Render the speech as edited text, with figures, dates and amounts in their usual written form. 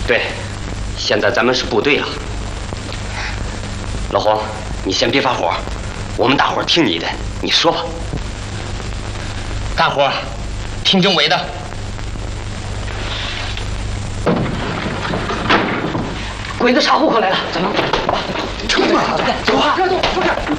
对，现在咱们是部队啊。老黄，你先别发火，我们大伙儿听你的，你说吧。大伙儿听政委的。鬼子查户口来了，走。 成啊！走啊！别动，出事！